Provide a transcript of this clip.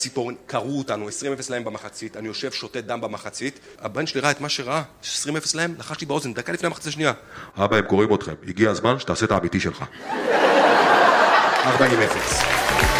ציפורן, קראו אותנו, 20-0 להם במחצית, אני יושב, שותה דם במחצית, הבן שלי ראה את מה שראה, 20-0 להם, לחש לי באוזן, דקה לפני המחצית השנייה. אבא, הם קוראים אתכם, הגיע הזמן שתעשה את האמיתי שלך. 40-0.